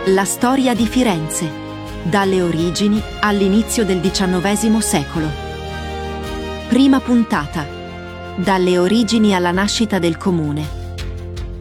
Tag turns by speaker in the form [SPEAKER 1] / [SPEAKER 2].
[SPEAKER 1] La storia di Firenze, dalle origini all'inizio del XIX secolo. Prima puntata. Dalle origini alla nascita del comune.